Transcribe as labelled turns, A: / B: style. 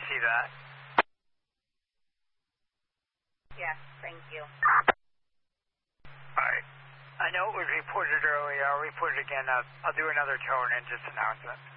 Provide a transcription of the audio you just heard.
A: see that.
B: Yes, thank you.
A: All right. I know it was reported earlier. I'll report it again. I'll do another tone and just announce it.